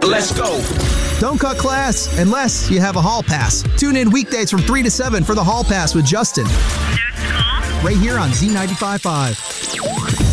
let's go. Don't cut class unless you have a hall pass. Tune in weekdays from 3 to 7 for the Hall Pass with Justin. Right here on Z95.5.